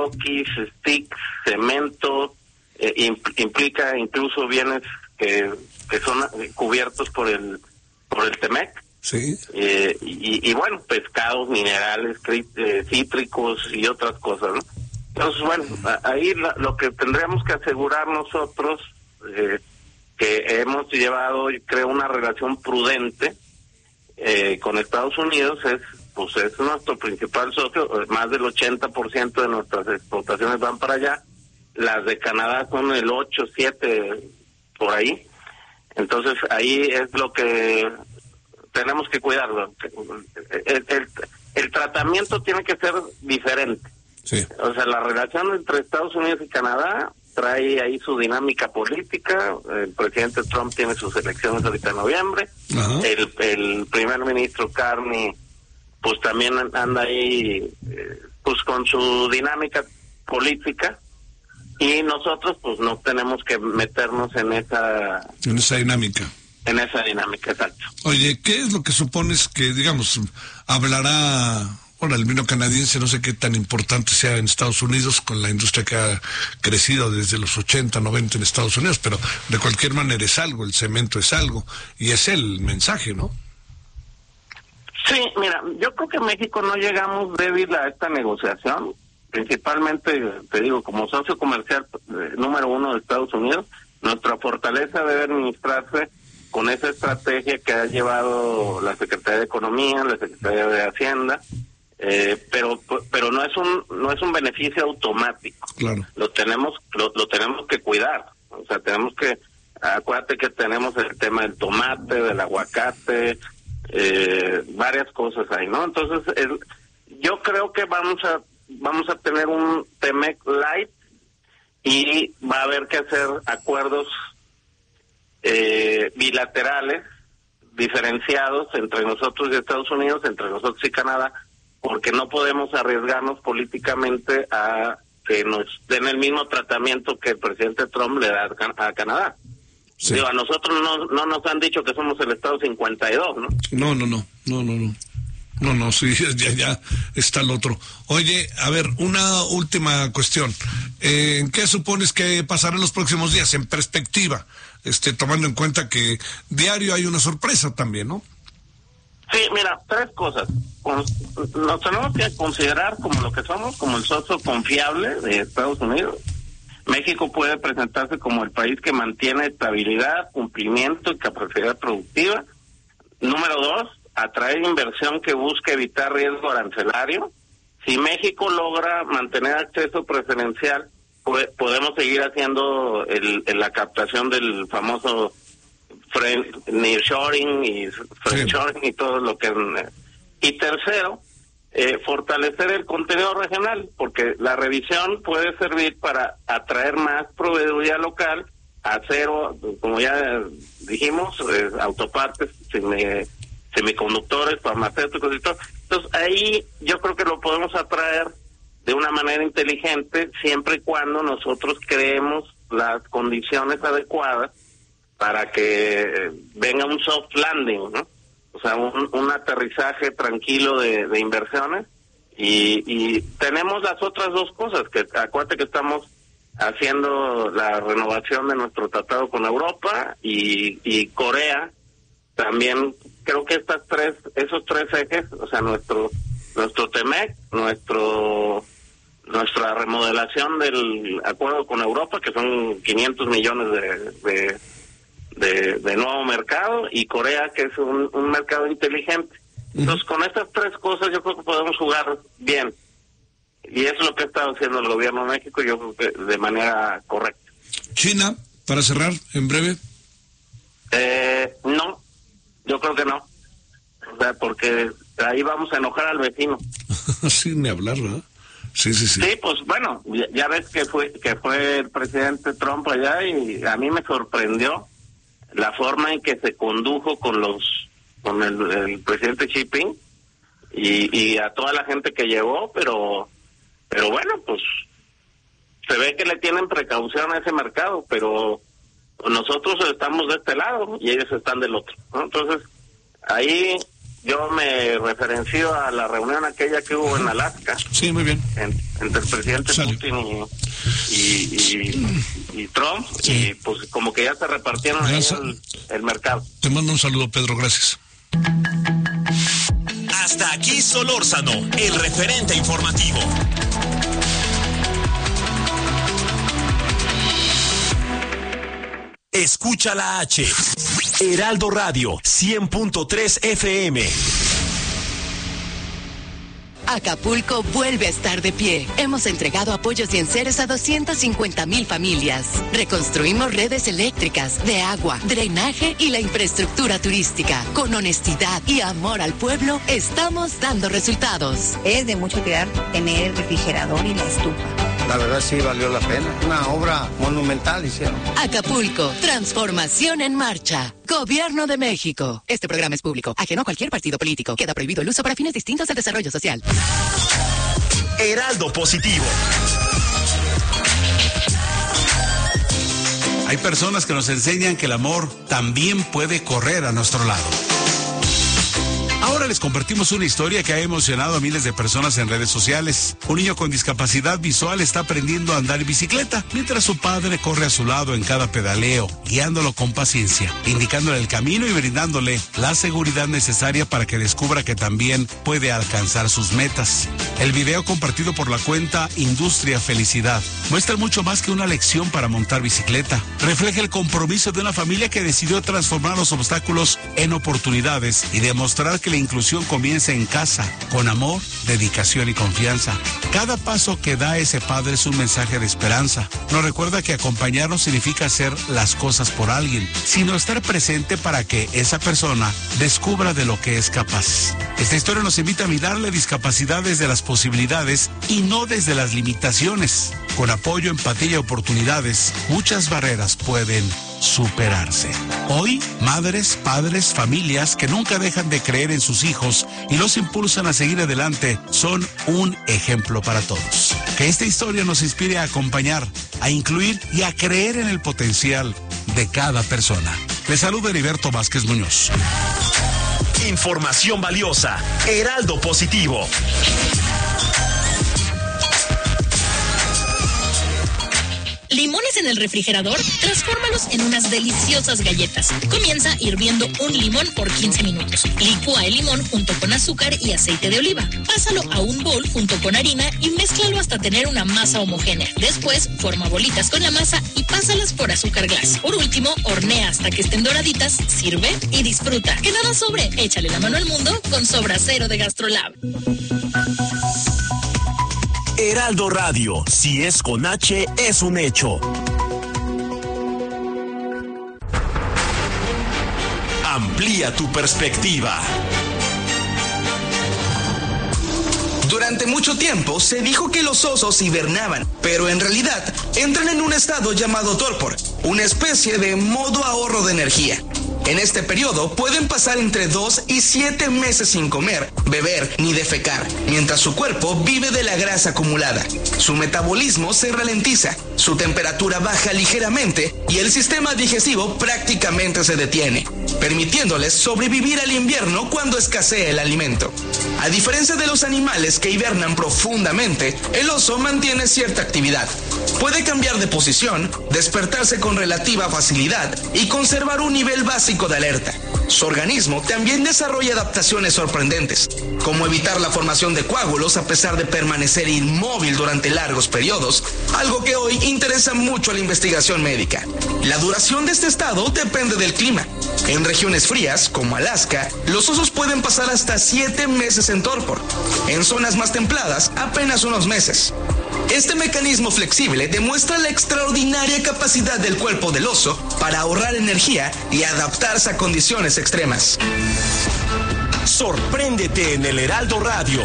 walkie-talkies, sticks, cemento, implica incluso bienes que son cubiertos por el TEMEC. Sí. Y bueno, pescados, minerales, cítricos y otras cosas, ¿no? Entonces, bueno, ahí lo que tendríamos que asegurar nosotros, que hemos llevado, creo, una relación prudente con Estados Unidos, es nuestro principal socio. Más del 80% de nuestras exportaciones van para allá. Las de Canadá son el 8, 7, por ahí. Entonces, ahí es lo que tenemos que cuidarlo. El tratamiento tiene que ser diferente. Sí. O sea, la relación entre Estados Unidos y Canadá trae ahí su dinámica política. El presidente Trump tiene sus elecciones ahorita en noviembre. Ajá. El primer ministro Carney, pues también anda ahí, pues con su dinámica política. Y nosotros, pues, no tenemos que meternos en esa dinámica. En esa dinámica, exacto. Oye, ¿qué es lo que supones que, digamos, hablará ahora el vino canadiense? No sé qué tan importante sea en Estados Unidos con la industria que ha crecido desde los 80, 90 en Estados Unidos, pero de cualquier manera es algo, el cemento es algo, y es el mensaje, ¿no? Sí, mira, yo creo que México no llegamos débil a esta negociación, principalmente, te digo, como socio comercial número 1 de Estados Unidos. Nuestra fortaleza debe administrarse con esa estrategia que ha llevado la Secretaría de Economía, la Secretaría de Hacienda, pero no es un beneficio automático. Claro. Lo tenemos que cuidar. O sea, acuérdate que tenemos el tema del tomate, del aguacate, varias cosas ahí, ¿no? Entonces, yo creo que vamos a tener un TEMEC light y va a haber que hacer acuerdos bilaterales diferenciados entre nosotros y Estados Unidos, entre nosotros y Canadá, porque no podemos arriesgarnos políticamente a que nos den el mismo tratamiento que el presidente Trump le da a Canadá. Sí. Digo, a nosotros no nos han dicho que somos el Estado 52, ¿no? No, sí, ya está el otro. Oye, a ver, una última cuestión. ¿En qué supones que pasará en los próximos días, en perspectiva? Tomando en cuenta que diario hay una sorpresa también, ¿no? Sí, mira, 3 cosas. Nos tenemos que considerar como lo que somos, como el socio confiable de Estados Unidos. México puede presentarse como el país que mantiene estabilidad, cumplimiento y capacidad productiva. Número 2, atraer inversión que busque evitar riesgo arancelario. Si México logra mantener acceso preferencial, podemos seguir haciendo la captación del famoso nearshoring y friendshoring y todo lo que... Y tercero, fortalecer el contenido regional, porque la revisión puede servir para atraer más proveeduría local, acero, como ya dijimos, autopartes, semiconductores, farmacéuticos y todo. Entonces ahí yo creo que lo podemos atraer de una manera inteligente, siempre y cuando nosotros creemos las condiciones adecuadas para que venga un soft landing, ¿no? O sea, un aterrizaje tranquilo de inversiones. Y tenemos las otras 2 cosas, que acuérdate que estamos haciendo la renovación de nuestro tratado con Europa y Corea. También creo que esos tres ejes, o sea, nuestro TEMEC, nuestra remodelación del acuerdo con Europa, que son 500 millones de nuevo mercado, y Corea, que es un mercado inteligente. Entonces, con estas 3 cosas yo creo que podemos jugar bien. Y eso es lo que ha estado haciendo el gobierno de México, yo creo que de manera correcta. China, para cerrar, en breve. No, yo creo que no. O sea, porque ahí vamos a enojar al vecino. Sin ni hablar, ¿verdad? Sí. Sí, pues bueno, ya ves que fue el presidente Trump allá, y a mí me sorprendió la forma en que se condujo con el presidente Xi Jinping y a toda la gente que llevó, pero bueno, pues se ve que le tienen precaución a ese mercado, pero nosotros estamos de este lado y ellos están del otro, ¿no? Entonces ahí yo me referencio a la reunión aquella que hubo en Alaska. Sí, muy bien. Entre el presidente Putin y Trump, sí. Y pues como que ya se repartieron ahí el mercado. Te mando un saludo, Pedro, gracias. Hasta aquí Solórzano, el referente informativo. Escucha la H. Heraldo Radio, 100.3 FM. Acapulco vuelve a estar de pie. Hemos entregado apoyos y enseres a 250,000 familias. Reconstruimos redes eléctricas, de agua, drenaje y la infraestructura turística. Con honestidad y amor al pueblo, estamos dando resultados. Es de mucho cuidar tener el refrigerador y la estufa. La verdad sí valió la pena. Una obra monumental hicieron. Acapulco, transformación en marcha. Gobierno de México. Este programa es público, ajeno a cualquier partido político. Queda prohibido el uso para fines distintos del desarrollo social. Heraldo Positivo. Hay personas que nos enseñan que el amor también puede correr a nuestro lado. Ahora les compartimos una historia que ha emocionado a miles de personas en redes sociales. Un niño con discapacidad visual está aprendiendo a andar en bicicleta, mientras su padre corre a su lado en cada pedaleo, guiándolo con paciencia, indicándole el camino y brindándole la seguridad necesaria para que descubra que también puede alcanzar sus metas. El video compartido por la cuenta Industria Felicidad muestra mucho más que una lección para montar bicicleta. Refleja el compromiso de una familia que decidió transformar los obstáculos en oportunidades y demostrar que la inclusión comienza en casa, con amor, dedicación y confianza. Cada paso que da ese padre es un mensaje de esperanza. Nos recuerda que acompañar no significa hacer las cosas por alguien, sino estar presente para que esa persona descubra de lo que es capaz. Esta historia nos invita a mirar la discapacidad desde las posibilidades y no desde las limitaciones. Con apoyo, empatía y oportunidades, muchas barreras pueden superarse. Hoy, madres, padres, familias que nunca dejan de creer en sus hijos y los impulsan a seguir adelante son un ejemplo para todos. Que esta historia nos inspire a acompañar, a incluir y a creer en el potencial de cada persona. Les saluda Heriberto Vázquez Muñoz. Información valiosa. Heraldo Positivo. ¿Limones en el refrigerador? Transfórmalos en unas deliciosas galletas. Comienza hirviendo un limón por 15 minutos. Licúa el limón junto con azúcar y aceite de oliva. Pásalo a un bol junto con harina y mézclalo hasta tener una masa homogénea. Después, forma bolitas con la masa y pásalas por azúcar glass. Por último, hornea hasta que estén doraditas, sirve y disfruta. Que nada sobre, échale la mano al mundo con Sobrasero de Gastrolab. Heraldo Radio, si es con H, es un hecho. Amplía tu perspectiva. Durante mucho tiempo se dijo que los osos hibernaban, pero en realidad entran en un estado llamado torpor, una especie de modo ahorro de energía. En este periodo pueden pasar entre 2 y 7 meses sin comer, beber ni defecar, mientras su cuerpo vive de la grasa acumulada. Su metabolismo se ralentiza, su temperatura baja ligeramente y el sistema digestivo prácticamente se detiene, permitiéndoles sobrevivir al invierno cuando escasea el alimento. A diferencia de los animales que hibernan profundamente, el oso mantiene cierta actividad. Puede cambiar de posición, despertarse con relativa facilidad y conservar un nivel básico de alerta. Su organismo también desarrolla adaptaciones sorprendentes, como evitar la formación de coágulos a pesar de permanecer inmóvil durante largos periodos, algo que hoy interesa mucho a la investigación médica. La duración de este estado depende del clima. En regiones frías, como Alaska, los osos pueden pasar hasta 7 meses en torpor. En zonas más templadas, apenas unos meses. Este mecanismo flexible demuestra la extraordinaria capacidad del cuerpo del oso para ahorrar energía y adaptarse a condiciones extremas. Sorpréndete en el Heraldo Radio.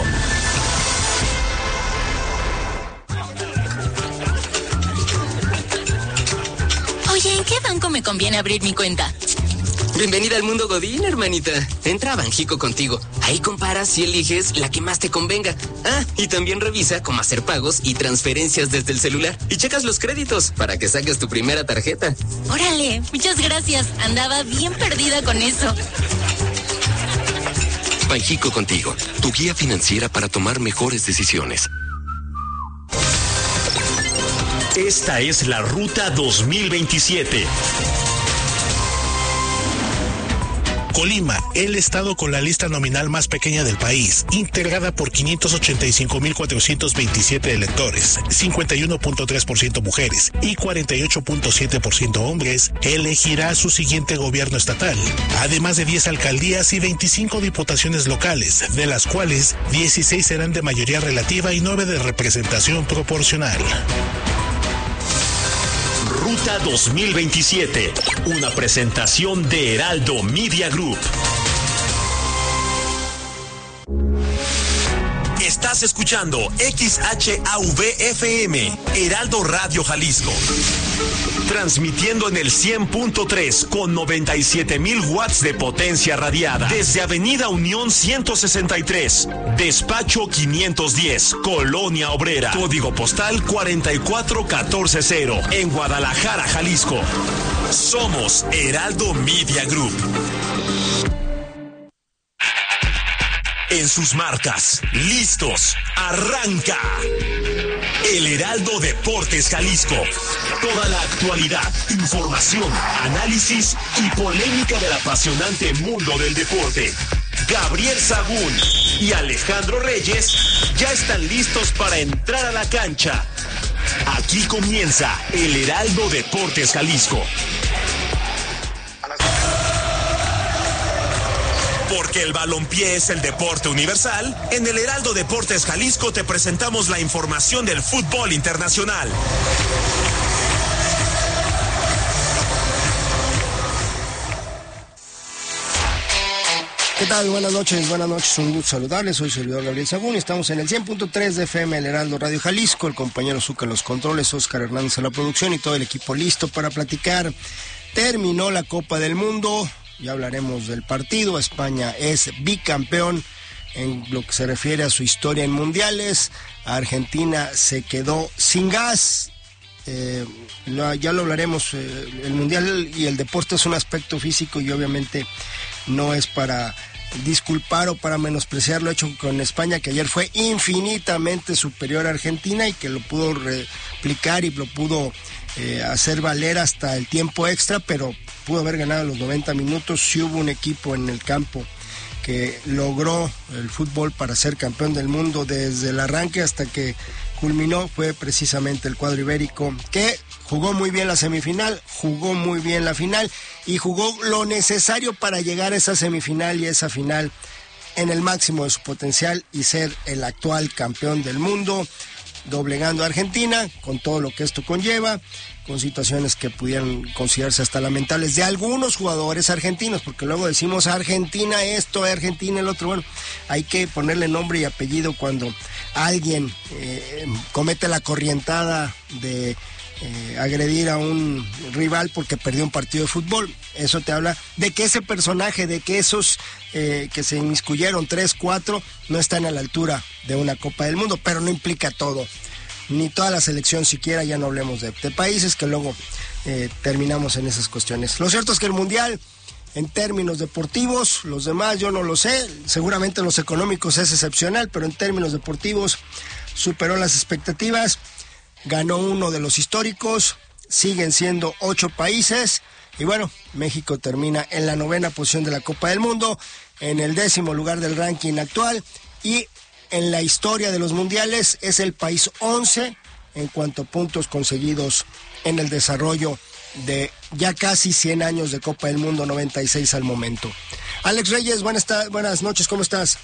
Oye, ¿en qué banco me conviene abrir mi cuenta? Bienvenida al mundo Godín, hermanita. Entra a Banjico contigo. Ahí comparas y eliges la que más te convenga. Ah, y también revisa cómo hacer pagos y transferencias desde el celular. Y checas los créditos para que saques tu primera tarjeta. Órale, muchas gracias. Andaba bien perdida con eso. Banjico Contigo, tu guía financiera para tomar mejores decisiones. Esta es la Ruta 2027. Colima, el estado con la lista nominal más pequeña del país, integrada por 585,427 electores, 51.3% mujeres y 48.7% hombres, elegirá a su siguiente gobierno estatal, además de 10 alcaldías y 25 diputaciones locales, de las cuales 16 serán de mayoría relativa y 9 de representación proporcional. Ruta 2027, una presentación de Heraldo Media Group. Estás escuchando XHAV-FM, Heraldo Radio Jalisco. Transmitiendo en el 100.3 con 97,000 watts de potencia radiada. Desde Avenida Unión 163, Despacho 510, Colonia Obrera. Código postal 44140, en Guadalajara, Jalisco. Somos Heraldo Media Group. En sus marcas, listos, arranca. El Heraldo Deportes Jalisco. Toda la actualidad, información, análisis y polémica del apasionante mundo del deporte. Gabriel Sagún y Alejandro Reyes ya están listos para entrar a la cancha. Aquí comienza el Heraldo Deportes Jalisco. Porque el balompié es el deporte universal, en el Heraldo Deportes Jalisco te presentamos la información del fútbol internacional. ¿Qué tal? Buenas noches, un gusto saludarles. Soy servidor Gabriel Sagún y estamos en el 100.3 de FM, el Heraldo Radio Jalisco. El compañero Zucca en los controles, Oscar Hernández en la producción y todo el equipo listo para platicar. Terminó la Copa del Mundo. Ya hablaremos del partido. España es bicampeón en lo que se refiere a su historia en mundiales. Argentina se quedó sin gas. Ya lo hablaremos. El mundial y el deporte es un aspecto físico y obviamente no es para disculpar o para menospreciar lo hecho con España, que ayer fue infinitamente superior a Argentina y que lo pudo replicar y lo pudo hacer valer hasta el tiempo extra, pero pudo haber ganado los 90 minutos. Si hubo un equipo en el campo que logró el fútbol para ser campeón del mundo desde el arranque hasta que culminó, fue precisamente el cuadro ibérico, que jugó muy bien la semifinal, jugó muy bien la final y jugó lo necesario para llegar a esa semifinal y esa final en el máximo de su potencial y ser el actual campeón del mundo, doblegando a Argentina con todo lo que esto conlleva, con situaciones que pudieran considerarse hasta lamentables de algunos jugadores argentinos, porque luego decimos Argentina esto, Argentina el otro. Bueno, hay que ponerle nombre y apellido cuando alguien comete la corrientada de agredir a un rival porque perdió un partido de fútbol. Eso te habla de que ese personaje, de que esos que se inmiscuyeron 3, 4 no están a la altura de una Copa del Mundo, pero no implica todo, ni toda la selección siquiera, ya no hablemos de países que luego terminamos en esas cuestiones. Lo cierto es que el Mundial, en términos deportivos, los demás yo no lo sé, seguramente los económicos es excepcional, pero en términos deportivos superó las expectativas, ganó uno de los históricos, siguen siendo 8 países, y bueno, México termina en la 9ª posición de la Copa del Mundo, en el 10º lugar del ranking actual, y en la historia de los mundiales es el país 11 en cuanto a puntos conseguidos en el desarrollo de ya casi 100 años de Copa del Mundo, 96 al momento. Alex Reyes, buenas noches, ¿cómo estás?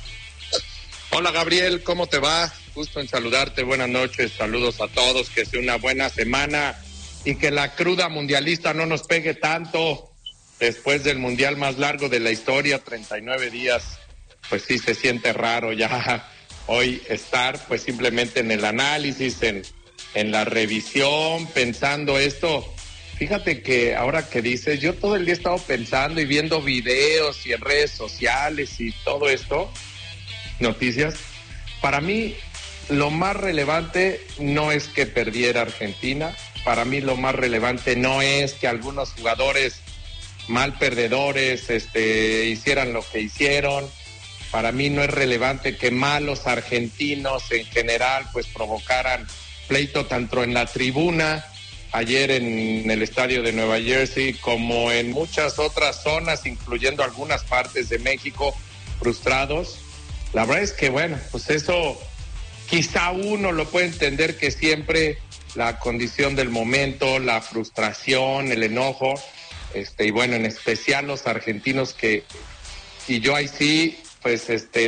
Hola Gabriel, ¿cómo te va? Gusto en saludarte, buenas noches, saludos a todos, que sea una buena semana y que la cruda mundialista no nos pegue tanto después del mundial más largo de la historia, 39 días. Pues sí se siente raro ya hoy estar pues simplemente en el análisis, en la revisión, pensando esto. Fíjate que ahora que dices, yo todo el día he estado pensando y viendo videos y en redes sociales y todo esto, noticias. Para mí lo más relevante no es que perdiera Argentina, para mí lo más relevante no es que algunos jugadores mal perdedores hicieran lo que hicieron. Para mí no es relevante que malos argentinos en general pues provocaran pleito tanto en la tribuna ayer en el estadio de Nueva Jersey como en muchas otras zonas, incluyendo algunas partes de México, frustrados. La verdad es que bueno, pues eso quizá uno lo puede entender, que siempre la condición del momento, la frustración, el enojo, y bueno, en especial los argentinos que, y yo ahí sí, pues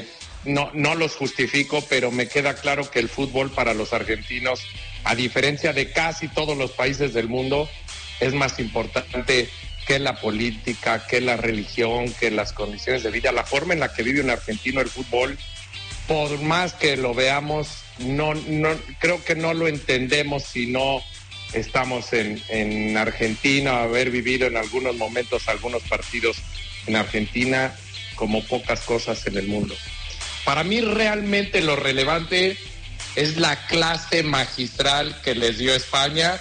no los justifico, pero me queda claro que el fútbol para los argentinos, a diferencia de casi todos los países del mundo, es más importante que la política, que la religión, que las condiciones de vida, la forma en la que vive un argentino el fútbol. Por más que lo veamos, no creo que no lo entendemos si no estamos en Argentina, haber vivido en algunos momentos algunos partidos en Argentina, como pocas cosas en el mundo. Para mí realmente lo relevante es la clase magistral que les dio España,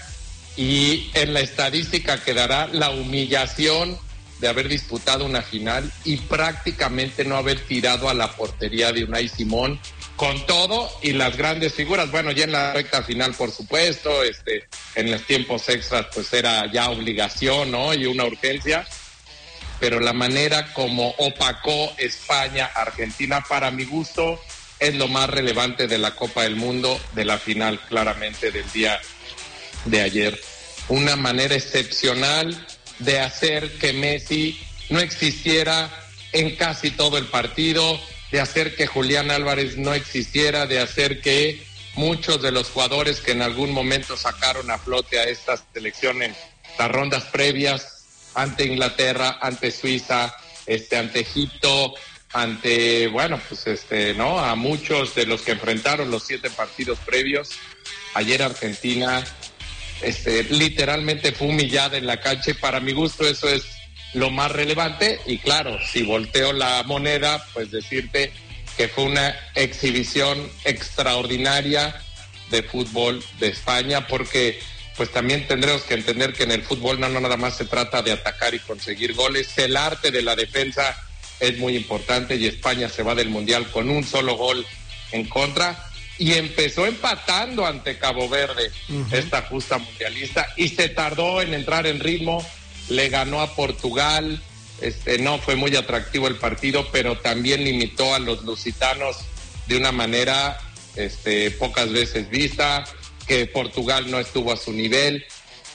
y en la estadística quedará la humillación de haber disputado una final y prácticamente no haber tirado a la portería de Unai Simón, con todo y las grandes figuras. Bueno, ya en la recta final, por supuesto, en los tiempos extras pues era ya obligación, ¿no? Y una urgencia, pero la manera como opacó España, Argentina, para mi gusto, es lo más relevante de la Copa del Mundo, de la final claramente del día de ayer. Una manera excepcional de hacer que Messi no existiera en casi todo el partido, de hacer que Julián Álvarez no existiera, de hacer que muchos de los jugadores que en algún momento sacaron a flote a esta selección en las rondas previas, ante Inglaterra, ante Suiza, ante Egipto, ante, bueno, pues ¿no? A muchos de los que enfrentaron los 7 partidos previos. Ayer Argentina literalmente fue humillada en la cancha, y para mi gusto eso es lo más relevante. Y claro, si volteo la moneda, pues decirte que fue una exhibición extraordinaria de fútbol de España, porque pues también tendremos que entender que en el fútbol no nada más se trata de atacar y conseguir goles, el arte de la defensa es muy importante, y España se va del Mundial con un solo gol en contra, y empezó empatando ante Cabo Verde, esta justa mundialista, y se tardó en entrar en ritmo, le ganó a Portugal, no fue muy atractivo el partido, pero también limitó a los lusitanos de una manera pocas veces vista, que Portugal no estuvo a su nivel,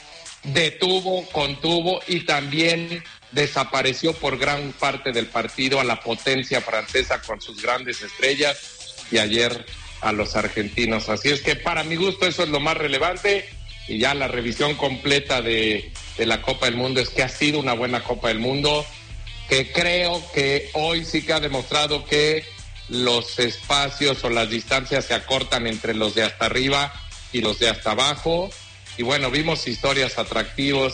detuvo, contuvo y también desapareció por gran parte del partido a la potencia francesa con sus grandes estrellas, y ayer a los argentinos. Así es que para mi gusto eso es lo más relevante, y ya la revisión completa de la Copa del Mundo es que ha sido una buena Copa del Mundo, que creo que hoy sí que ha demostrado que los espacios o las distancias se acortan entre los de hasta arriba y los de hasta abajo. Y bueno, vimos historias atractivos,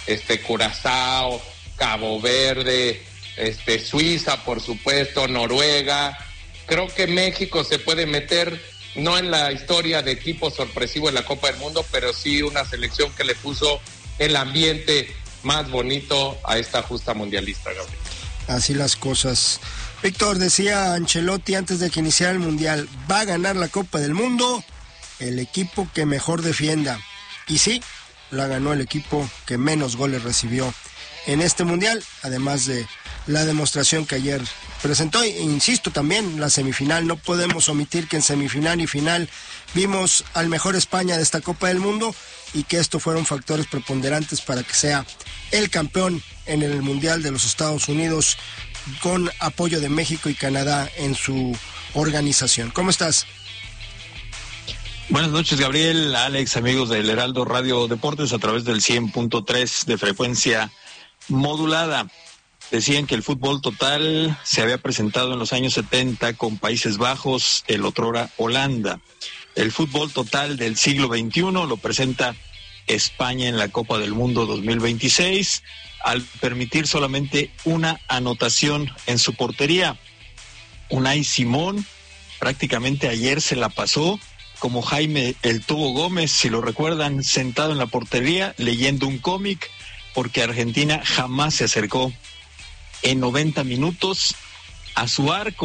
Curazao, Cabo Verde, Suiza, por supuesto, Noruega. Creo que México se puede meter, no en la historia de equipo sorpresivo en la Copa del Mundo, pero sí una selección que le puso el ambiente más bonito a esta justa mundialista, Gabriel. Así las cosas. Víctor, decía Ancelotti antes de que iniciara el Mundial, va a ganar la Copa del Mundo el equipo que mejor defienda. Y sí, la ganó el equipo que menos goles recibió en este Mundial, además de la demostración que ayer presentó. E insisto, también la semifinal, no podemos omitir que en semifinal y final vimos al mejor España de esta Copa del Mundo, y que estos fueron factores preponderantes para que sea el campeón en el Mundial de los Estados Unidos, con apoyo de México y Canadá en su organización. ¿Cómo estás? Buenas noches, Gabriel, Alex, amigos del Heraldo Radio Deportes a través del 100.3 de frecuencia modulada. Decían que el fútbol total se había presentado en los años 70 con Países Bajos, el otrora Holanda. El fútbol total del siglo XXI lo presenta España en la Copa del Mundo 2026, al permitir solamente una anotación en su portería. Unai Simón prácticamente ayer se la pasó como Jaime el Tubo Gómez, si lo recuerdan, sentado en la portería leyendo un cómic, porque Argentina jamás se acercó en 90 minutos a su arco.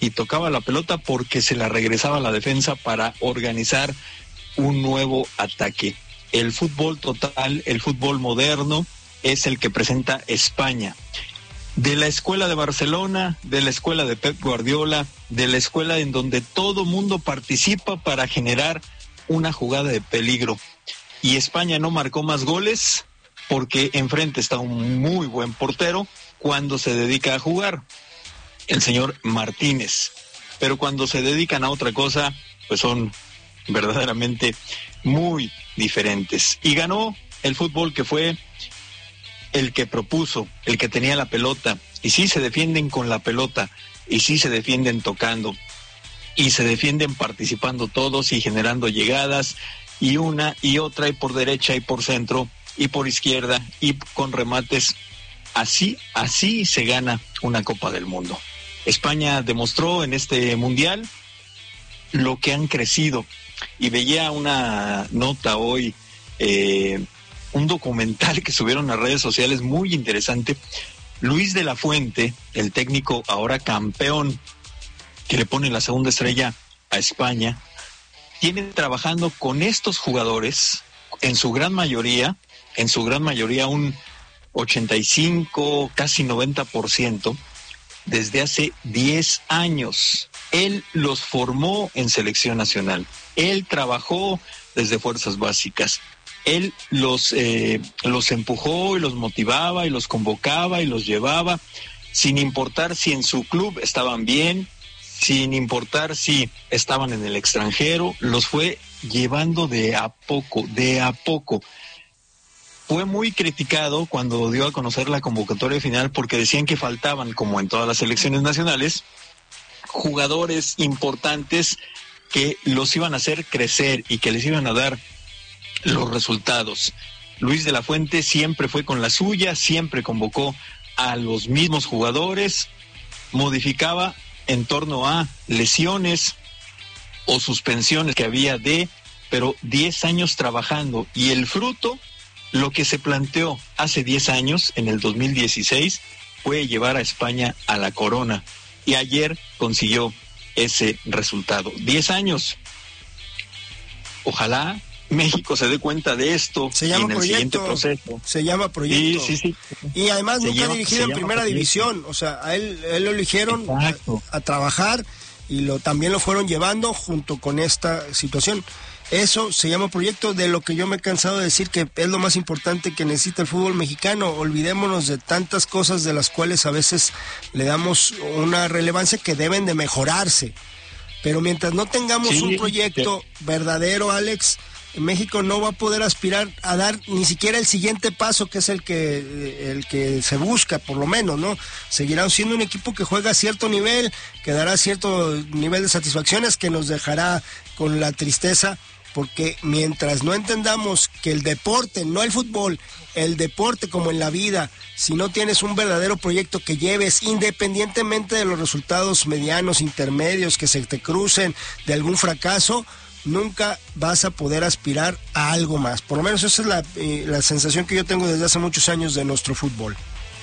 y tocaba la pelota porque se la regresaba a la defensa para organizar un nuevo ataque. El fútbol total, el fútbol moderno, es el que presenta España. De la escuela de Barcelona, de la escuela de Pep Guardiola, de la escuela en donde todo mundo participa para generar una jugada de peligro. Y España no marcó más goles porque enfrente está un muy buen portero cuando se dedica a jugar, el señor Martínez. Pero cuando se dedican a otra cosa, pues son verdaderamente muy diferentes. Y ganó el fútbol que fue el que propuso, el que tenía la pelota. Y sí se defienden con la pelota, y sí se defienden tocando, y se defienden participando todos y generando llegadas, y una y otra, y por derecha y por centro y por izquierda y con remates. Así se gana una Copa del Mundo. España demostró en este mundial lo que han crecido. Y veía una nota hoy, un documental que subieron a redes sociales muy interesante. Luis de la Fuente, el técnico ahora campeón, que le pone la segunda estrella a España, tiene trabajando con estos jugadores, en su gran mayoría un 85, casi 90%, desde hace 10 años. Él los formó en selección nacional. Él trabajó desde fuerzas básicas. Él los empujó y los motivaba y los convocaba y los llevaba, sin importar si en su club estaban bien, sin importar si estaban en el extranjero, los fue llevando de a poco. Fue muy criticado cuando dio a conocer la convocatoria final porque decían que faltaban, como en todas las selecciones nacionales, jugadores importantes que los iban a hacer crecer y que les iban a dar los resultados. Luis de la Fuente siempre fue con la suya, siempre convocó a los mismos jugadores, modificaba en torno a lesiones o suspensiones que había pero 10 años trabajando, y el fruto, lo que se planteó hace 10 años, en el 2016, fue llevar a España a la corona, y ayer consiguió ese resultado. 10 años. Ojalá México se dé cuenta de esto en el siguiente proceso. Se llama proyecto. Sí. Y además nunca ha dirigido en primera división. O sea, a él lo eligieron a trabajar y también lo fueron llevando junto con esta situación. Eso se llama proyecto, de lo que yo me he cansado de decir que es lo más importante que necesita el fútbol mexicano. Olvidémonos de tantas cosas de las cuales a veces le damos una relevancia que deben de mejorarse. Pero mientras no tengamos un proyecto verdadero, Alex, México no va a poder aspirar a dar ni siquiera el siguiente paso, que es el que se busca, por lo menos, ¿no? Seguirá siendo un equipo que juega a cierto nivel, que dará cierto nivel de satisfacciones, que nos dejará con la tristeza, porque mientras no entendamos que el deporte, no el fútbol, el deporte como en la vida, si no tienes un verdadero proyecto que lleves, independientemente de los resultados medianos, intermedios, que se te crucen, de algún fracaso, nunca vas a poder aspirar a algo más. Por lo menos esa es la sensación que yo tengo desde hace muchos años de nuestro fútbol.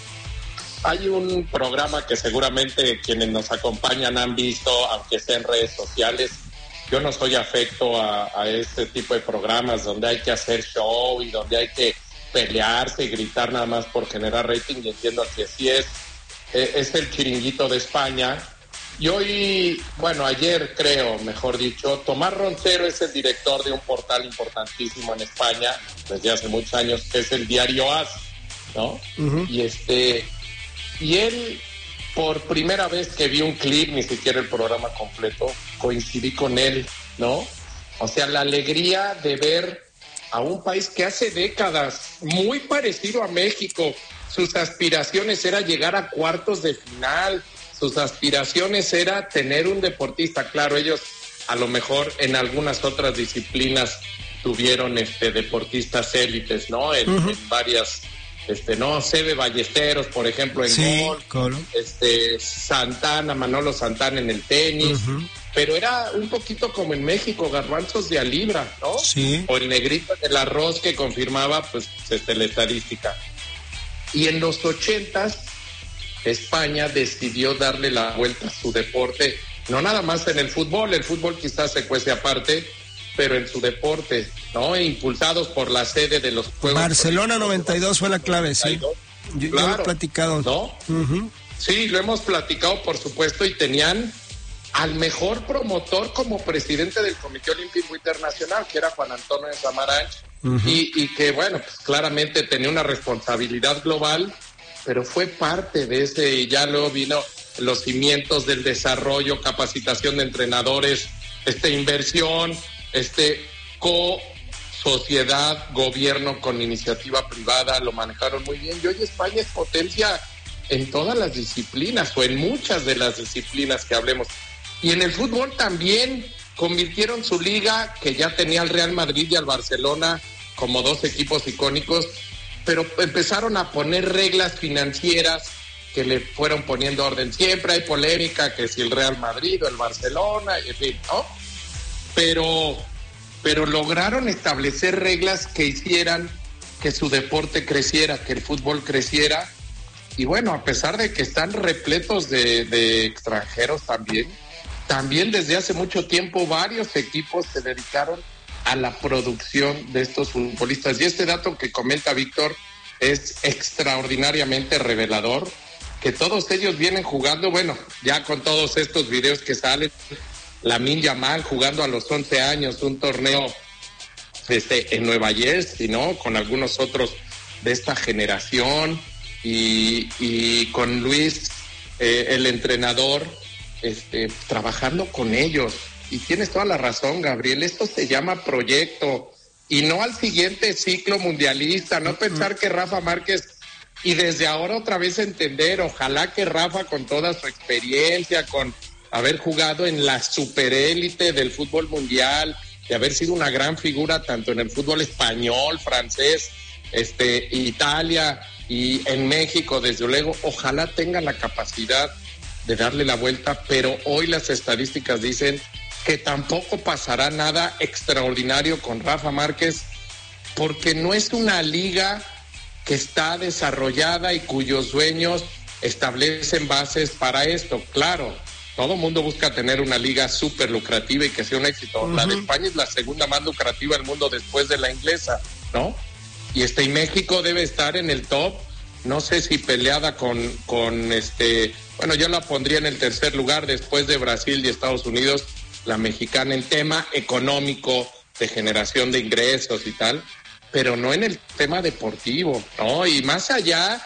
Hay un programa que seguramente quienes nos acompañan han visto, aunque sea en redes sociales. Yo no soy afecto a este tipo de programas donde hay que hacer show y donde hay que pelearse y gritar nada más por generar rating, y entiendo que así es el Chiringuito de España. Y hoy, ayer creo, mejor dicho, Tomás Roncero es el director de un portal importantísimo en España desde hace muchos años, que es el diario AS, ¿no? Uh-huh. Y él, por primera vez que vi un clip, ni siquiera el programa completo, coincidí con él, ¿no? O sea, la alegría de ver a un país que hace décadas, muy parecido a México, sus aspiraciones era llegar a cuartos de final, sus aspiraciones era tener un deportista. Claro, ellos a lo mejor en algunas otras disciplinas tuvieron deportistas élites, ¿no? En varias, Sebe Ballesteros, por ejemplo, en gol, Santana, Manolo Santana en el tenis, pero era un poquito como en México, garbanzos de a libra, ¿no? Sí. O el negrito del arroz que confirmaba, pues, la estadística. Y en los 80s, España decidió darle la vuelta a su deporte no nada más en el fútbol quizás se cuece aparte, pero en su deporte, ¿no? Impulsados por la sede de los Juegos. Barcelona 92 fue la clave, sí. Yo lo he platicado. ¿No? Uh-huh. Sí, lo hemos platicado, por supuesto, y tenían al mejor promotor como presidente del Comité Olímpico Internacional, que era Juan Antonio de Samaranch, uh-huh. y que, bueno, pues claramente tenía una responsabilidad global, pero fue parte de ese, y ya luego vino los cimientos del desarrollo, capacitación de entrenadores, inversión, sociedad, gobierno con iniciativa privada, lo manejaron muy bien. Y hoy España es potencia en todas las disciplinas, o en muchas de las disciplinas que hablemos. Y en el fútbol también convirtieron su liga, que ya tenía al Real Madrid y al Barcelona como dos equipos icónicos, pero empezaron a poner reglas financieras que le fueron poniendo orden. Siempre hay polémica, que si el Real Madrid o el Barcelona, en fin, ¿no? Pero lograron establecer reglas que hicieran que su deporte creciera, que el fútbol creciera. Y bueno, a pesar de que están repletos de extranjeros también desde hace mucho tiempo varios equipos se dedicaron a la producción de estos futbolistas. Y este dato que comenta Víctor es extraordinariamente revelador, que todos ellos vienen jugando, bueno, ya con todos estos videos que salen, Lamine Yamal jugando a los 11 años un torneo en Nueva Jersey, ¿no? Con algunos otros de esta generación, y con Luis, el entrenador, trabajando con ellos. Y tienes toda la razón, Gabriel, esto se llama proyecto, y no al siguiente ciclo mundialista, no pensar que Rafa Márquez, y desde ahora otra vez entender, ojalá que Rafa, con toda su experiencia, con haber jugado en la superélite del fútbol mundial, de haber sido una gran figura tanto en el fútbol español, francés, Italia y en México, desde luego, ojalá tenga la capacidad de darle la vuelta, pero hoy las estadísticas dicen que tampoco pasará nada extraordinario con Rafa Márquez, porque no es una liga que está desarrollada y cuyos dueños establecen bases para esto. Claro, todo el mundo busca tener una liga súper lucrativa y que sea un éxito. Uh-huh. La de España es la segunda más lucrativa del mundo después de la inglesa, ¿no? Y México debe estar en el top, no sé si peleada con bueno, yo la pondría en el tercer lugar después de Brasil y Estados Unidos, la mexicana, en tema económico, de generación de ingresos y tal, pero no en el tema deportivo, ¿no? Y más allá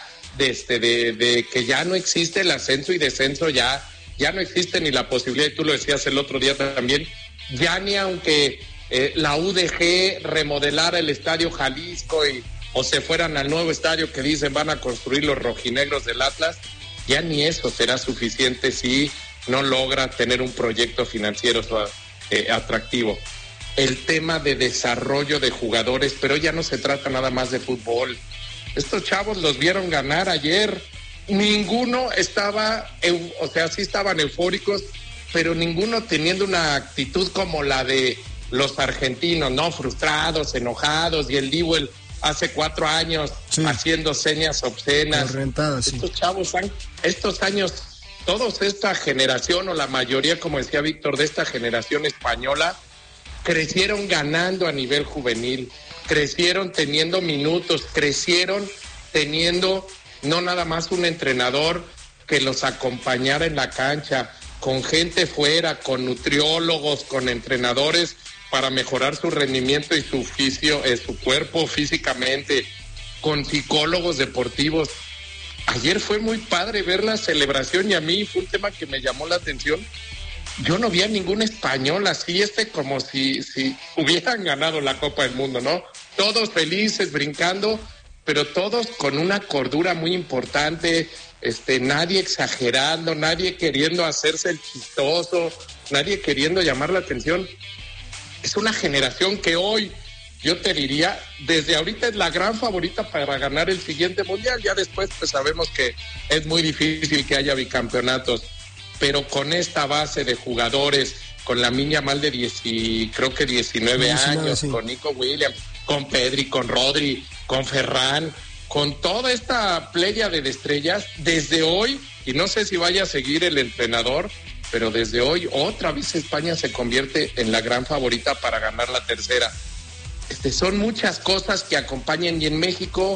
de que ya no existe el ascenso y descenso, ya no existe ni la posibilidad, y tú lo decías el otro día también, ya ni aunque la UDG remodelara el Estadio Jalisco o se fueran al nuevo estadio que dicen van a construir los rojinegros del Atlas, ya ni eso será suficiente si no logra tener un proyecto financiero atractivo. El tema de desarrollo de jugadores, pero ya no se trata nada más de fútbol. Estos chavos los vieron ganar ayer, ninguno estaba, sí estaban eufóricos, pero ninguno teniendo una actitud como la de los argentinos, ¿no? Frustrados, enojados, y el Dibu hace 4 años haciendo señas obscenas. Rentadas, sí. Estos chavos, estos años, todos esta generación, o la mayoría, como decía Víctor, de esta generación española, crecieron ganando a nivel juvenil, crecieron teniendo minutos, crecieron teniendo no nada más un entrenador que los acompañara en la cancha, con gente fuera, con nutriólogos, con entrenadores para mejorar su rendimiento y su cuerpo físicamente, con psicólogos deportivos. Ayer fue muy padre ver la celebración, y a mí fue un tema que me llamó la atención. Yo no vi a ningún español así, como si hubieran ganado la Copa del Mundo, ¿no? Todos felices, brincando, pero todos con una cordura muy importante, nadie exagerando, nadie queriendo hacerse el chistoso, nadie queriendo llamar la atención. Es una generación que hoy, yo te diría, desde ahorita es la gran favorita para ganar el siguiente mundial. Ya después pues sabemos que es muy difícil que haya bicampeonatos, pero con esta base de jugadores, con Lamine Yamal de 19 años, sí, con Nico Williams, con Pedri, con Rodri, con Ferran, con toda esta pléyade de estrellas, desde hoy, y no sé si vaya a seguir el entrenador, pero desde hoy otra vez España se convierte en la gran favorita para ganar la tercera. Son muchas cosas que acompañan, y en México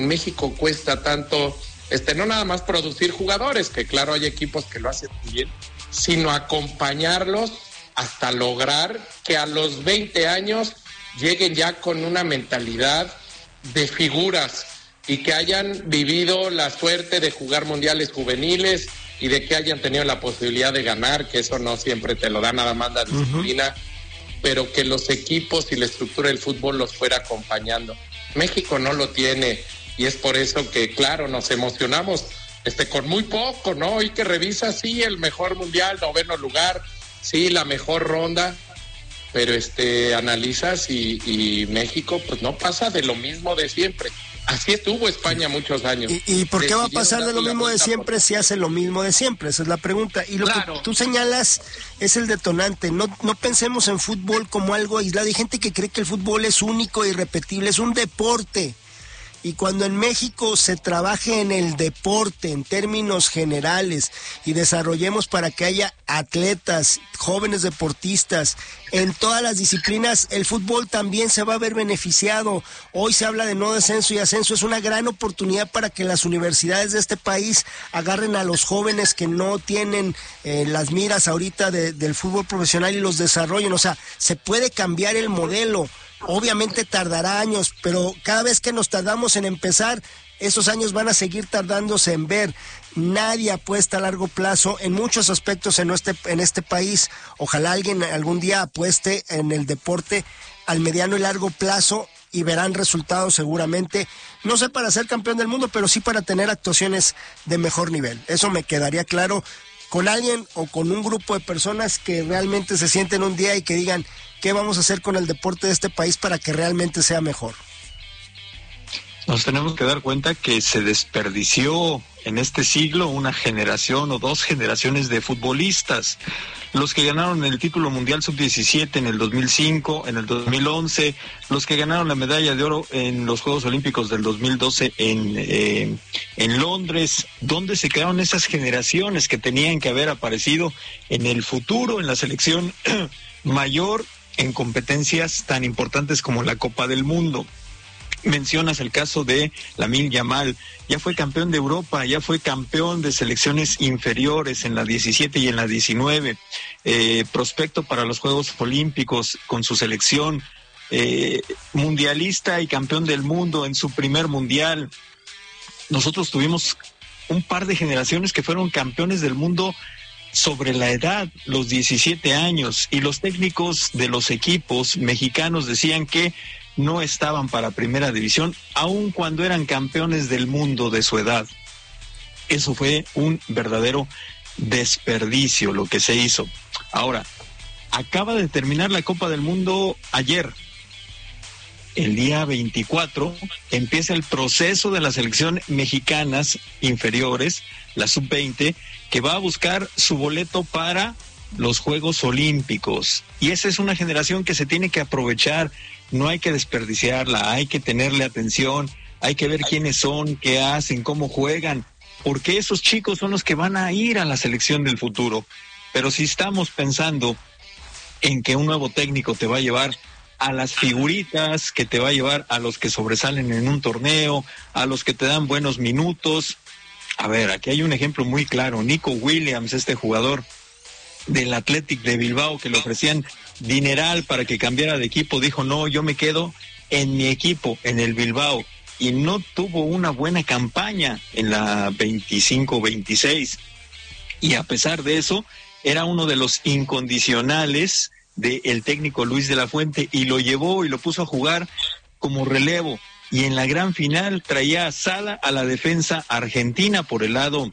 cuesta tanto, no nada más producir jugadores, que claro hay equipos que lo hacen muy bien, sino acompañarlos hasta lograr que a los 20 años lleguen ya con una mentalidad de figuras y que hayan vivido la suerte de jugar mundiales juveniles y de que hayan tenido la posibilidad de ganar, que eso no siempre te lo da nada más la disciplina, pero que los equipos y la estructura del fútbol los fuera acompañando. México no lo tiene, y es por eso que, claro, nos emocionamos con muy poco, ¿no? Y que revisa, sí, el mejor mundial, 9º lugar, sí, la mejor ronda, pero analizas y México pues no pasa de lo mismo de siempre. Así estuvo España muchos años. ¿Y por qué va a pasar de lo mismo de siempre si hace lo mismo de siempre? Esa es la pregunta. Y lo que tú señalas es el detonante. No pensemos en fútbol como algo aislado. Hay gente que cree que el fútbol es único e irrepetible, es un deporte. Y cuando en México se trabaje en el deporte en términos generales y desarrollemos para que haya atletas, jóvenes deportistas en todas las disciplinas, el fútbol también se va a ver beneficiado. Hoy se habla de no descenso y ascenso, es una gran oportunidad para que las universidades de este país agarren a los jóvenes que no tienen las miras ahorita del fútbol profesional y los desarrollen. O sea, se puede cambiar el modelo. Obviamente tardará años, pero cada vez que nos tardamos en empezar, esos años van a seguir tardándose en ver. Nadie apuesta a largo plazo en muchos aspectos en este país. Ojalá alguien algún día apueste en el deporte al mediano y largo plazo y verán resultados seguramente, no sé para ser campeón del mundo, pero sí para tener actuaciones de mejor nivel. Eso me quedaría claro con alguien o con un grupo de personas que realmente se sienten un día y que digan qué vamos a hacer con el deporte de este país para que realmente sea mejor. Nos tenemos que dar cuenta que se desperdició en este siglo una generación o 2 generaciones de futbolistas. Los que ganaron el título mundial sub-17 en el 2005, en el 2011, los que ganaron la medalla de oro en los Juegos Olímpicos del 2012 en Londres. ¿Dónde se quedaron esas generaciones que tenían que haber aparecido en el futuro, en la selección mayor, en competencias tan importantes como la Copa del Mundo? Mencionas el caso de Lamine Yamal, ya fue campeón de Europa, ya fue campeón de selecciones inferiores en la 17 y en la 19, prospecto para los Juegos Olímpicos con su selección, mundialista y campeón del mundo en su primer mundial. Nosotros tuvimos un par de generaciones que fueron campeones del mundo sobre la edad, los 17 años, y los técnicos de los equipos mexicanos decían que no estaban para primera división, aun cuando eran campeones del mundo de su edad. Eso fue un verdadero desperdicio lo que se hizo. Ahora, acaba de terminar la Copa del Mundo ayer. El día 24 empieza el proceso de las selecciones mexicanas inferiores, la sub-20, que va a buscar su boleto para los Juegos Olímpicos. Y esa es una generación que se tiene que aprovechar, no hay que desperdiciarla, hay que tenerle atención, hay que ver quiénes son, qué hacen, cómo juegan, porque esos chicos son los que van a ir a la selección del futuro. Pero si estamos pensando en que un nuevo técnico te va a llevar a las figuritas, que te va a llevar a los que sobresalen en un torneo, a los que te dan buenos minutos. A ver, aquí hay un ejemplo muy claro. Nico Williams, este jugador del Athletic de Bilbao, que le ofrecían dineral para que cambiara de equipo, dijo no, yo me quedo en mi equipo, en el Bilbao, y no tuvo una buena campaña en la 25-26, y a pesar de eso, era uno de los incondicionales del técnico Luis de la Fuente, y lo llevó y lo puso a jugar como relevo, y en la gran final traía a Sala a la defensa argentina por el lado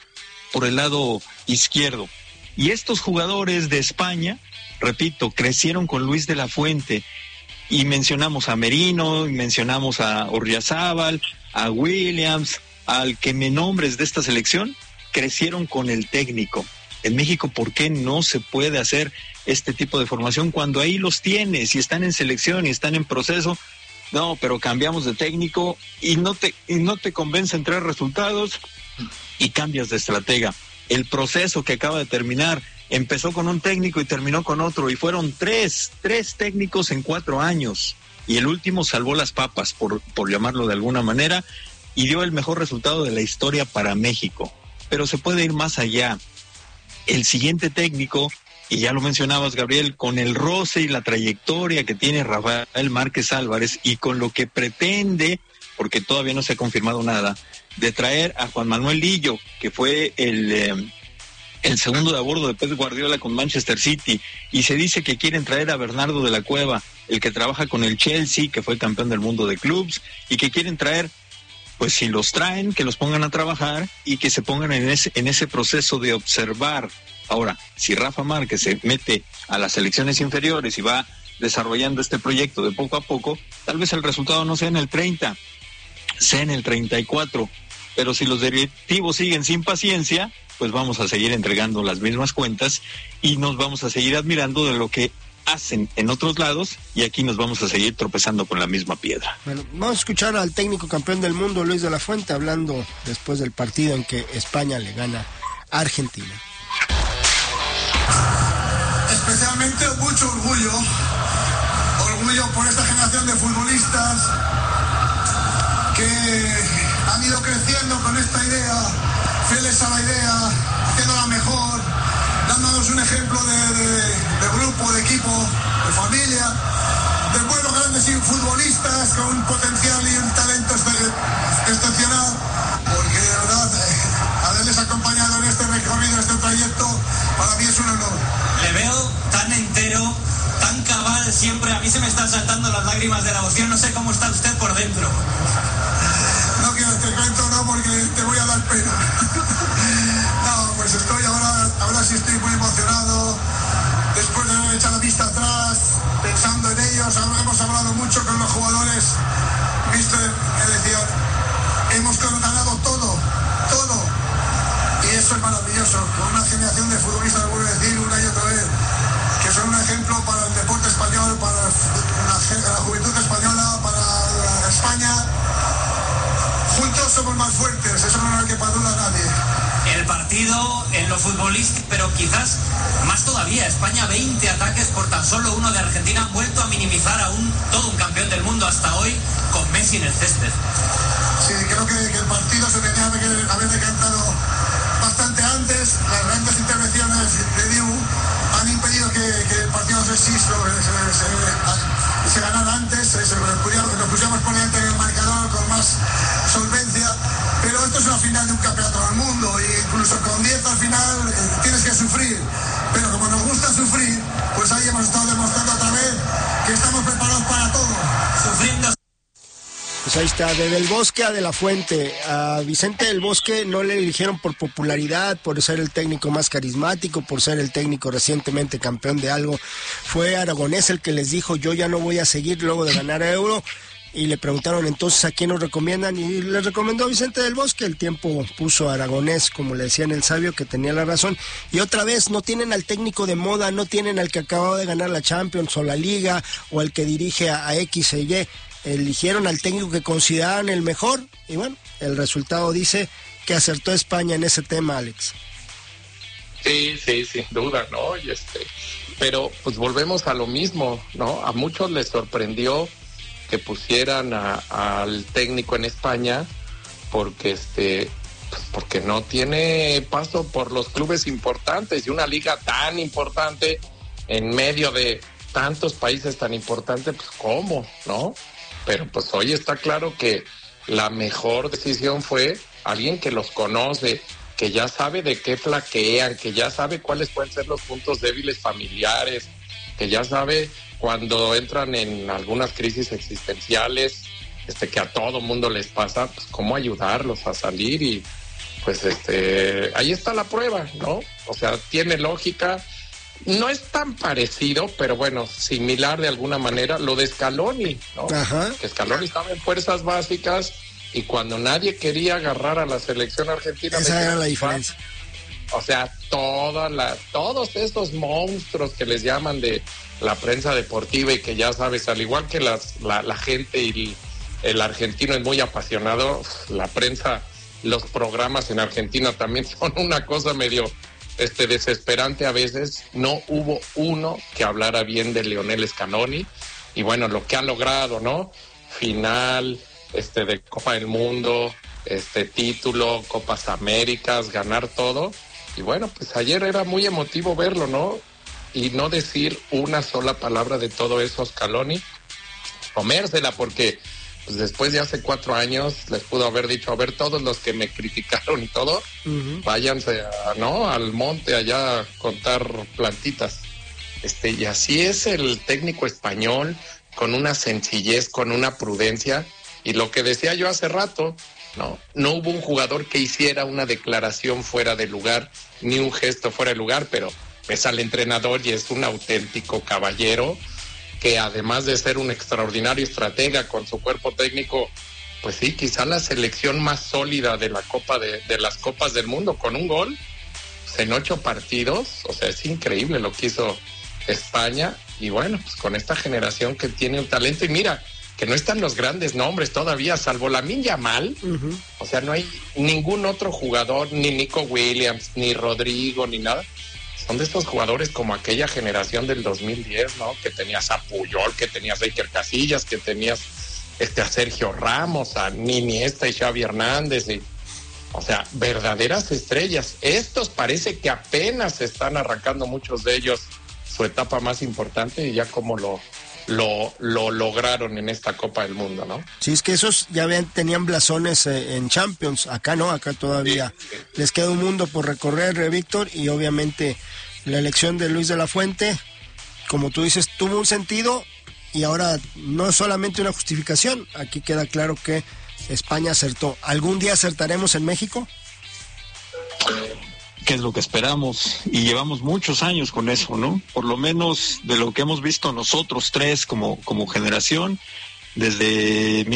izquierdo. Y estos jugadores de España, repito, crecieron con Luis de la Fuente, y mencionamos a Merino, y mencionamos a Orriazábal, a Williams, al que me nombres de esta selección, crecieron con el técnico. En México, ¿por qué no se puede hacer este tipo de formación cuando ahí los tienes y están en selección y están en proceso? No, pero cambiamos de técnico y no te convencen 3 resultados y cambias de estratega. El proceso que acaba de terminar empezó con un técnico y terminó con otro, y fueron tres técnicos en 4 años, y el último salvó las papas, por llamarlo de alguna manera, y dio el mejor resultado de la historia para México. Pero se puede ir más allá. El siguiente técnico, y ya lo mencionabas, Gabriel, con el roce y la trayectoria que tiene Rafael Márquez Álvarez y con lo que pretende, porque todavía no se ha confirmado nada, de traer a Juan Manuel Lillo, que fue el segundo de a bordo de Pep Guardiola con Manchester City, y se dice que quieren traer a Bernardo de la Cueva, el que trabaja con el Chelsea, que fue campeón del mundo de clubs, y que quieren traer, pues si los traen, que los pongan a trabajar y que se pongan en ese proceso de observar. Ahora, si Rafa Márquez se mete a las selecciones inferiores y va desarrollando este proyecto de poco a poco, tal vez el resultado no sea en el 30, sea en el 34, pero si los directivos siguen sin paciencia, pues vamos a seguir entregando las mismas cuentas y nos vamos a seguir admirando de lo que hacen en otros lados, y aquí nos vamos a seguir tropezando con la misma piedra. Bueno, vamos a escuchar al técnico campeón del mundo, Luis de la Fuente, hablando después del partido en que España le gana a Argentina. Especialmente mucho orgullo por esta generación de futbolistas que han ido creciendo con esta idea, fieles a la idea, haciéndola mejor, dándonos un ejemplo de grupo, de equipo, de familia, de buenos grandes futbolistas con un potencial y un talento excepcional, porque de verdad haberles acompañado en este recorrido, en este trayecto, para mí es un honor. Le veo tan entero, tan cabal siempre, a mí se me están saltando las lágrimas de la emoción, no sé cómo está usted por dentro. No quiero te cuento, no, porque te voy a dar pena. No, pues estoy ahora sí estoy muy emocionado, después de haber echado la vista atrás, pensando en ellos. Hemos hablado mucho con los jugadores, mister, me decían, hemos ganado todo, y eso es maravilloso, con una generación de futbolistas, vuelvo a decir una y otra vez, que son un ejemplo para el deporte español, para la juventud española, para España. Juntos somos más fuertes, eso no hay que duda a nadie. El partido en lo futbolístico, pero quizás más todavía, España 20 ataques por tan solo uno de Argentina, han vuelto a minimizar a todo un campeón del mundo hasta hoy con Messi en el césped. Sí, creo que el partido se tenía que haber decantado bastante antes. Las grandes intervenciones de Diu han impedido que el partido se ganara antes, lo pusiéramos por delante en el marcador con más solvencia, pero esto es una final de un campeonato del mundo, e incluso con 10 al final tienes que sufrir, pero como nos gusta sufrir, pues ahí hemos estado demostrando otra vez que estamos preparados para todo. Sufriendo. Pues ahí está, de Del Bosque a De la Fuente. A Vicente Del Bosque no le eligieron por popularidad, por ser el técnico más carismático, por ser el técnico recientemente campeón de algo. Fue Aragonés el que les dijo, yo ya no voy a seguir luego de ganar a Euro. Y le preguntaron entonces a quién nos recomiendan, y les recomendó Vicente Del Bosque. El tiempo puso a Aragonés, como le decían el sabio, que tenía la razón. Y otra vez, no tienen al técnico de moda, no tienen al que acababa de ganar la Champions o la Liga, o al que dirige a X e Y. Eligieron al técnico que consideraban el mejor, y bueno, el resultado dice que acertó España en ese tema, Alex. Sí, sin duda, ¿no? Pero pues volvemos a lo mismo, ¿no? A muchos les sorprendió que pusieran al técnico en España porque porque no tiene paso por los clubes importantes, y una liga tan importante en medio de tantos países tan importantes, pues ¿cómo? ¿No? Pero pues hoy está claro que la mejor decisión fue alguien que los conoce, que ya sabe de qué flaquean, que ya sabe cuáles pueden ser los puntos débiles familiares, que ya sabe cuando entran en algunas crisis existenciales, que a todo mundo les pasa, pues cómo ayudarlos a salir. Y pues ahí está la prueba, ¿no? O sea, tiene lógica. No es tan parecido, pero bueno, similar de alguna manera, lo de Scaloni, ¿no? Ajá. Que Scaloni estaba en fuerzas básicas, y cuando nadie quería agarrar a la selección argentina... Esa era la diferencia. O sea, todos estos monstruos que les llaman de la prensa deportiva, y que ya sabes, al igual que la gente y el argentino es muy apasionado, la prensa, los programas en Argentina también son una cosa medio desesperante a veces. No hubo uno que hablara bien de Lionel Scaloni, y bueno, lo que ha logrado, ¿no? Final, de Copa del Mundo, título, Copas Américas, ganar todo. Y bueno, pues ayer era muy emotivo verlo, ¿no? Y no decir una sola palabra de todo eso, Scaloni, comérsela, porque pues después de hace 4 años les pudo haber dicho, a ver, todos los que me criticaron y todo, váyanse al monte allá a contar plantitas. Y así es el técnico español, con una sencillez, con una prudencia, y lo que decía yo hace rato, no hubo un jugador que hiciera una declaración fuera de lugar, ni un gesto fuera de lugar, pero ves al entrenador y es un auténtico caballero, que además de ser un extraordinario estratega con su cuerpo técnico, pues sí, quizá la selección más sólida de la Copa de las Copas del Mundo, con un gol en 8 partidos. O sea, es increíble lo que hizo España, y bueno, pues con esta generación que tiene un talento, y mira, que no están los grandes nombres todavía, salvo Lamine Yamal. O sea, no hay ningún otro jugador, ni Nico Williams, ni Rodrigo, ni nada. Son de estos jugadores como aquella generación del 2010, ¿no? Que tenías a Puyol, que tenías a Iker Casillas, que tenías a Sergio Ramos, a Iniesta y Xavi Hernández, o sea, verdaderas estrellas. Estos parece que apenas están arrancando, muchos de ellos, su etapa más importante, y ya como lo lograron en esta Copa del Mundo, ¿no? Sí, es que esos ya tenían blasones en Champions, acá no, acá todavía les queda un mundo por recorrer, Víctor, y obviamente la elección de Luis de la Fuente, como tú dices, tuvo un sentido, y ahora no es solamente una justificación, aquí queda claro que España acertó. ¿Algún día acertaremos en México? Que es lo que esperamos, y llevamos muchos años con eso, ¿no? Por lo menos de lo que hemos visto nosotros tres como generación, desde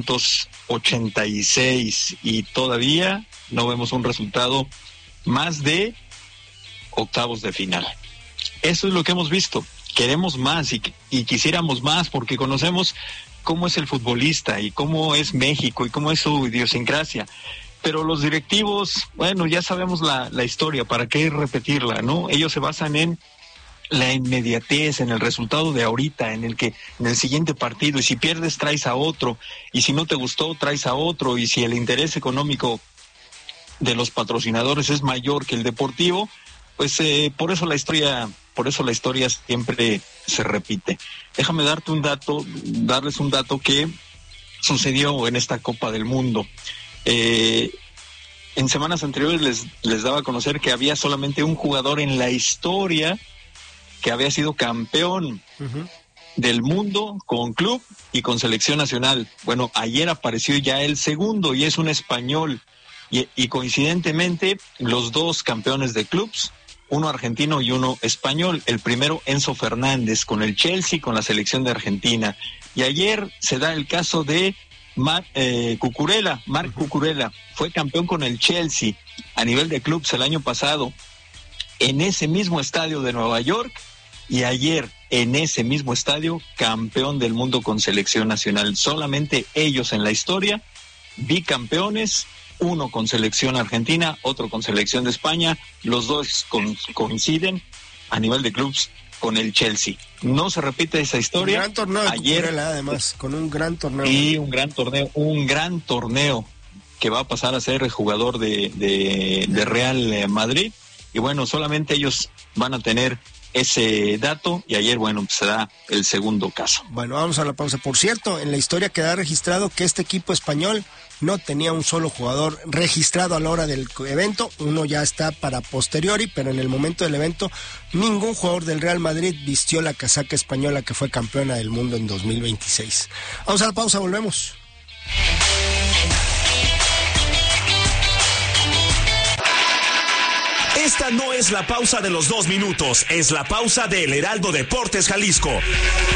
1986, y todavía no vemos un resultado más de octavos de final. Eso es lo que hemos visto. Queremos más y quisiéramos más, porque conocemos cómo es el futbolista y cómo es México y cómo es su idiosincrasia. Pero los directivos, bueno, ya sabemos la historia, ¿para qué repetirla, no? Ellos se basan en la inmediatez, en el resultado de ahorita, en el siguiente partido, y si pierdes traes a otro, y si no te gustó traes a otro, y si el interés económico de los patrocinadores es mayor que el deportivo, pues por eso la historia siempre se repite. Déjame darles un dato que sucedió en esta Copa del Mundo. En semanas anteriores les daba a conocer que había solamente un jugador en la historia que había sido campeón del mundo con club y con selección nacional. Bueno, ayer apareció ya el segundo, y es un español, y coincidentemente los dos campeones de clubs, uno argentino y uno español. El primero, Enzo Fernández, con el Chelsea, con la selección de Argentina, y ayer se da el caso de Marc Cucurella fue campeón con el Chelsea a nivel de clubes el año pasado en ese mismo estadio de Nueva York, y ayer en ese mismo estadio campeón del mundo con selección nacional. Solamente ellos en la historia, bicampeones, uno con selección argentina, otro con selección de España, los dos coinciden a nivel de clubes con el Chelsea. No se repite esa historia. Un gran torneo de ayer, Cucurella, además, con un gran torneo. Y un gran torneo que va a pasar a ser el jugador de Real Madrid. Y bueno, solamente ellos van a tener ese dato, y ayer, bueno, pues se da el segundo caso. Bueno, vamos a la pausa. Por cierto, en la historia queda registrado que este equipo español no tenía un solo jugador registrado a la hora del evento. Uno ya está para posteriori, pero en el momento del evento ningún jugador del Real Madrid vistió la casaca española que fue campeona del mundo en 2026. Vamos a la pausa, volvemos. Esta no es la pausa de los 2 minutos, es la pausa de El Heraldo Deportes Jalisco.